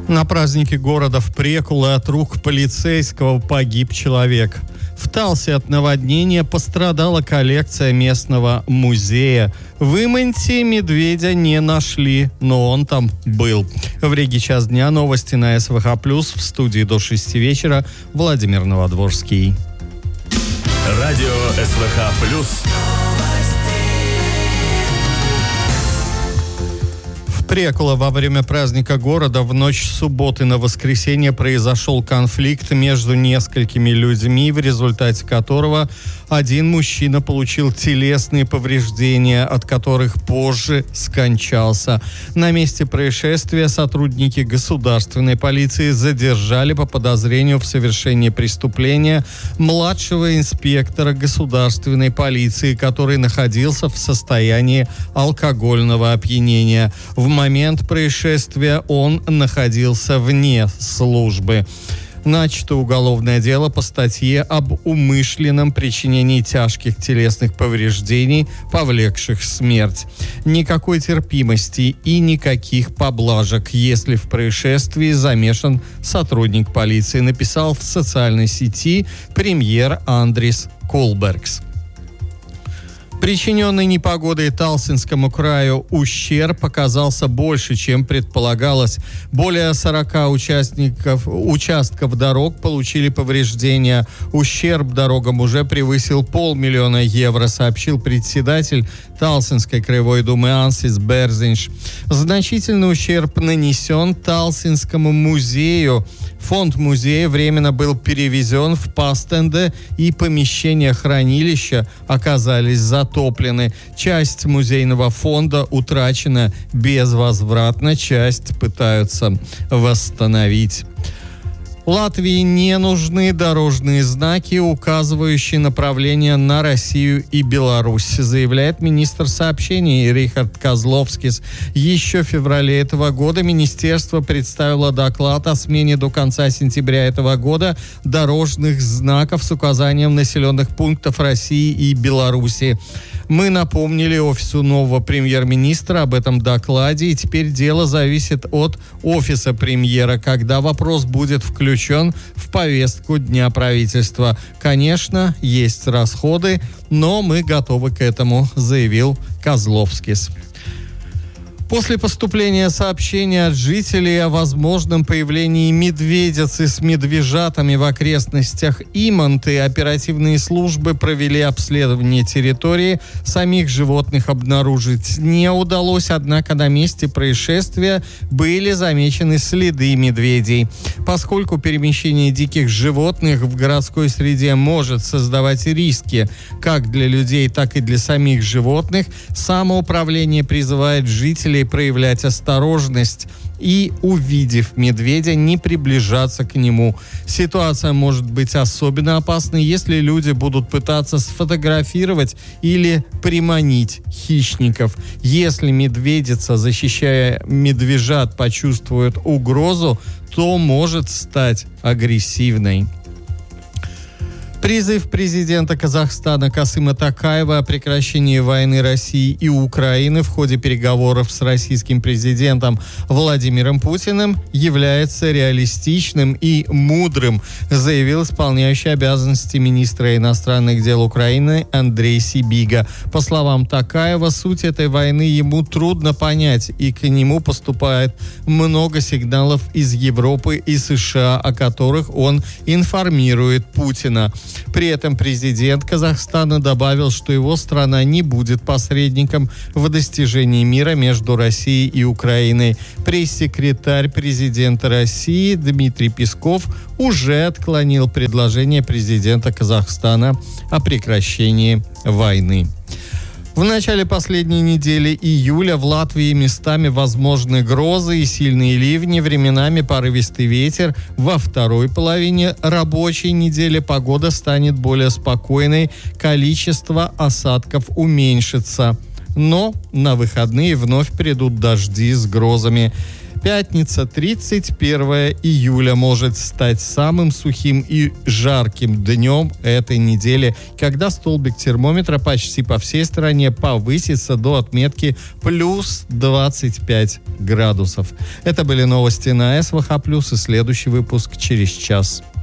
На празднике города в Прекуле от рук полицейского погиб человек. В Талсе от наводнения пострадала коллекция местного музея. В Иманте медведя не нашли, но он там был. В Риге час дня. Новости на СВХ+. В студии до 6 вечера Владимир Новодворский. Радио СВХ+. Прекула во время праздника города в ночь с субботы на воскресенье произошел конфликт между несколькими людьми, в результате которого один мужчина получил телесные повреждения, от которых позже скончался. На месте происшествия сотрудники государственной полиции задержали по подозрению в совершении преступления младшего инспектора государственной полиции, который находился в состоянии алкогольного опьянения. В момент происшествия он находился вне службы. Начато уголовное дело по статье об умышленном причинении тяжких телесных повреждений, повлекших смерть. Никакой терпимости и никаких поблажек, если в происшествии замешан сотрудник полиции, написал в социальной сети премьер Андрис Кулбергс. Причиненный непогодой Талсинскому краю ущерб оказался больше, чем предполагалось. Более 40 участков дорог получили повреждения. Ущерб дорогам уже превысил 500 000 евро, сообщил председатель Талсинской краевой думы Ансис Берзинш. Значительный ущерб нанесен Талсинскому музею. Фонд музея временно был перевезен в Пастенде, и помещения хранилища оказались затоплены. Часть музейного фонда утрачена безвозвратно, часть пытаются восстановить. Латвии не нужны дорожные знаки, указывающие направление на Россию и Беларусь, заявляет министр сообщений Рихард Козловскис. Еще в феврале этого года министерство представило доклад о смене до конца сентября этого года дорожных знаков с указанием населенных пунктов России и Беларуси. Мы напомнили офису нового премьер-министра об этом докладе, и теперь дело зависит от офиса премьера, когда вопрос будет включен в повестку дня правительства. Конечно, есть расходы, но мы готовы к этому, заявил Козловскис. После поступления сообщения от жителей о возможном появлении медведицы с медвежатами в окрестностях Иманты, оперативные службы провели обследование территории. Самих животных обнаружить не удалось, однако на месте происшествия были замечены следы медведей. Поскольку перемещение диких животных в городской среде может создавать риски как для людей, так и для самих животных, самоуправление призывает жителей проявлять осторожность и, увидев медведя, не приближаться к нему. Ситуация может быть особенно опасной, если люди будут пытаться сфотографировать или приманить хищников. Если медведица, защищая медвежат, почувствует угрозу, то может стать агрессивной. Призыв президента Казахстана Касыма Токаева о прекращении войны России и Украины в ходе переговоров с российским президентом Владимиром Путиным является реалистичным и мудрым, заявил исполняющий обязанности министра иностранных дел Украины Андрей Сибига. По словам Токаева, суть этой войны ему трудно понять, и к нему поступает много сигналов из Европы и США, о которых он информирует Путина. При этом президент Казахстана добавил, что его страна не будет посредником в достижении мира между Россией и Украиной. Пресс-секретарь президента России Дмитрий Песков уже отклонил предложение президента Казахстана о прекращении войны. В начале последней недели июля в Латвии местами возможны грозы и сильные ливни, временами порывистый ветер. Во второй половине рабочей недели погода станет более спокойной, количество осадков уменьшится. но на выходные вновь придут дожди с грозами. Пятница, 31 июля, может стать самым сухим и жарким днем этой недели, когда столбик термометра почти по всей стране повысится до отметки плюс 25 градусов. Это были новости на СВХ+, и следующий выпуск через час.